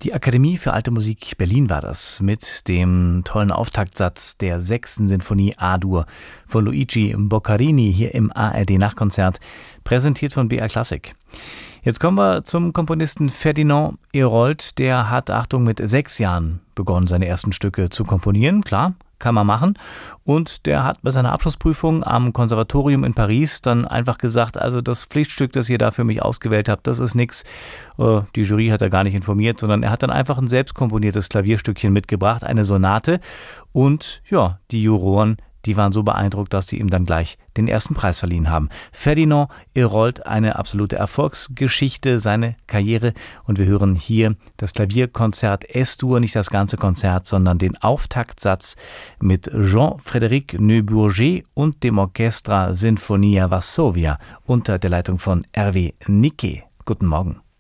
Die Akademie für Alte Musik Berlin war das mit dem tollen Auftaktsatz der 6. Sinfonie A-Dur von Luigi Boccherini hier im ARD-Nachkonzert, präsentiert von BR Classic. Jetzt kommen wir zum Komponisten Ferdinand Hérold. Der hat, Achtung, mit 6 Jahren begonnen, seine ersten Stücke zu komponieren. Klar, kann man machen. Und der hat bei seiner Abschlussprüfung am Konservatorium in Paris dann einfach gesagt, also das Pflichtstück, das ihr da für mich ausgewählt habt, das ist nix. Die Jury hat er gar nicht informiert, sondern er hat dann einfach ein selbst komponiertes Klavierstückchen mitgebracht, eine Sonate. Und ja, die Juroren, die waren so beeindruckt, dass sie ihm dann gleich den ersten Preis verliehen haben. Ferdinand Hérold, eine absolute Erfolgsgeschichte, seine Karriere. Und wir hören hier das Klavierkonzert S-Dur, nicht das ganze Konzert, sondern den Auftaktsatz mit Jean-Frédéric Neuburger und dem Orchestra Sinfonia Varsovia unter der Leitung von Hervé Niquet. Guten Morgen.